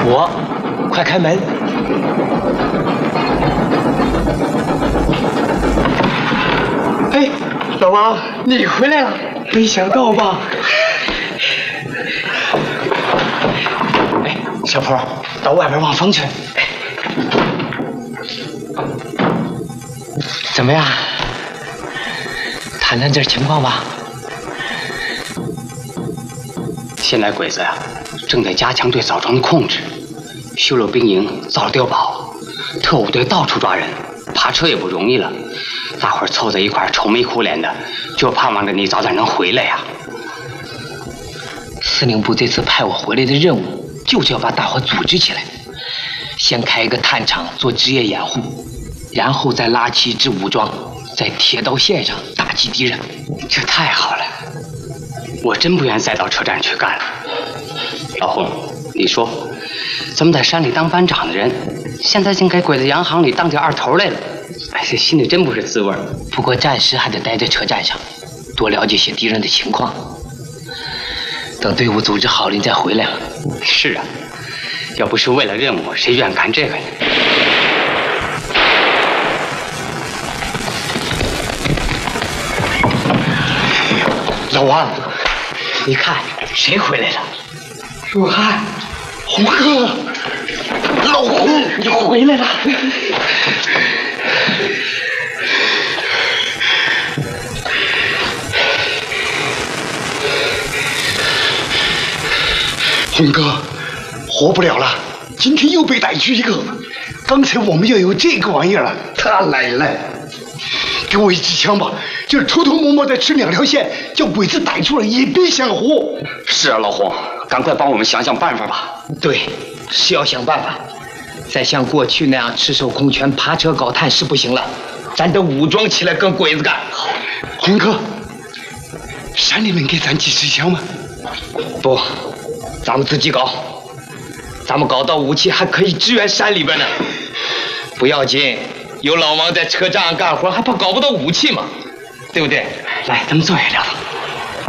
我，快开门！哎，老王，你回来了，没想到吧？哎，小坡，到外边望风去。怎么样？谈谈这情况吧。 现在鬼子呀，正在加强对枣庄的控制，修了兵营，造了碉堡，特务队到处抓人，爬车也不容易了。大伙儿凑在一块儿，愁眉苦脸的，就盼望着你早点能回来呀。 司令部这次派我回来的任务，就是要把大伙组织起来，先开一个探场做职业掩护，然后再拉起一支武装，在铁道线上打击敌人。 这太好了，我真不愿再到车站去干了。老洪，你说，咱们在山里当班长的人，现在竟给鬼子洋行里当起二头来了，哎，这心里真不是滋味。 不过暂时还得待在车站上，多了解些敌人的情况。等队伍组织好了，你再回来。 是啊，要不是为了任务，谁愿干这个呢？ 老王，你看谁回来了？ 若涵，洪哥， 老洪，你回来了。 洪哥，活不了了，今天又被逮去一个。刚才我们要有这个玩意儿了，他来了。给我一支枪吧，就是偷偷摸摸的吃两条线，叫鬼子逮住了也别想活。 是啊，老洪，赶快帮我们想想办法吧。 对，是要想办法。再像过去那样赤手空拳爬车搞探是不行了，咱得武装起来跟鬼子干。好， 洪哥，山里面给咱几支枪吗？ 不，咱们自己搞。咱们搞到武器还可以支援山里边呢。不要紧，有老王在车站上干活，还怕搞不到武器吗？对不对？ 来，咱们坐下聊聊。